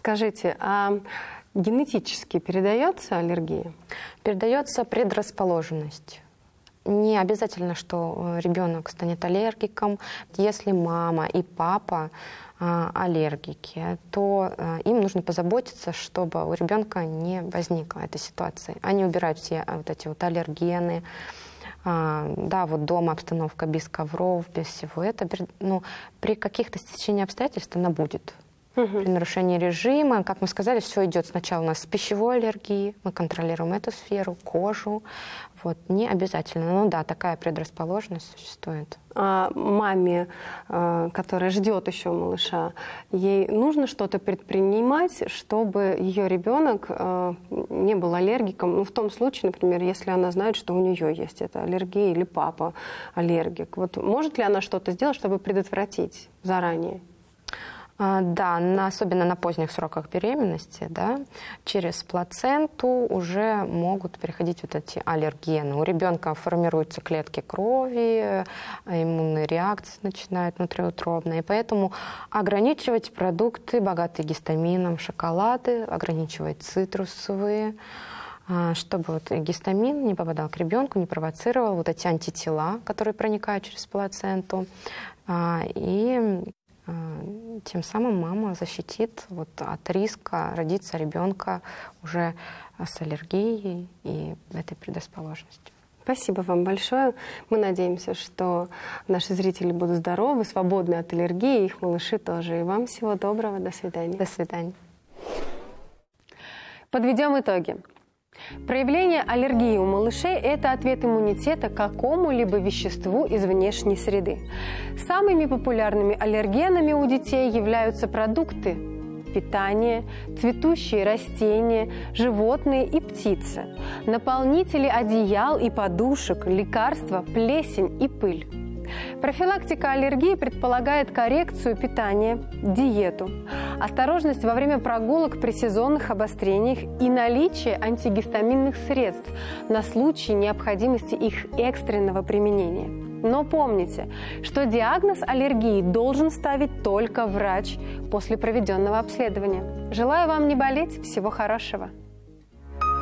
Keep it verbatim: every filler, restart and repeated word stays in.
Скажите, а генетически передается аллергия? Передается предрасположенность. Не обязательно, что ребенок станет аллергиком. Если мама и папа а, аллергики, то а, им нужно позаботиться, чтобы у ребенка не возникла эта ситуация. Они убирают все вот эти вот аллергены. А, да, вот дома обстановка без ковров, без всего этого. Но при каких-то стечениях обстоятельств она будет. Угу. При нарушении режима, как мы сказали, все идет сначала у нас с пищевой аллергии, мы контролируем эту сферу, кожу. Вот, не обязательно. Ну да, такая предрасположенность существует. А маме, которая ждет еще малыша, ей нужно что-то предпринимать, чтобы ее ребенок не был аллергиком? Ну, в том случае, например, если она знает, что у нее есть эта аллергия или папа аллергик. Вот может ли она что-то сделать, чтобы предотвратить заранее? Да, на, особенно на поздних сроках беременности, да, через плаценту уже могут переходить вот эти аллергены. У ребенка формируются клетки крови, иммунные реакции начинают внутриутробно, и поэтому ограничивать продукты, богатые гистамином, шоколады, ограничивать цитрусовые, чтобы вот гистамин не попадал к ребенку, не провоцировал вот эти антитела, которые проникают через плаценту, и тем самым мама защитит вот от риска родиться ребенка уже с аллергией и этой предрасположенностью. Спасибо вам большое. Мы надеемся, что наши зрители будут здоровы, свободны от аллергии, их малыши тоже. И вам всего доброго. До свидания. До свидания. Подведем итоги. Проявление аллергии у малышей – это ответ иммунитета к какому-либо веществу из внешней среды. Самыми популярными аллергенами у детей являются продукты питания, цветущие растения, животные и птицы, наполнители одеял и подушек, лекарства, плесень и пыль. Профилактика аллергии предполагает коррекцию питания, диету, осторожность во время прогулок при сезонных обострениях и наличие антигистаминных средств на случай необходимости их экстренного применения. Но помните, что диагноз аллергии должен ставить только врач после проведенного обследования. Желаю вам не болеть. Всего хорошего!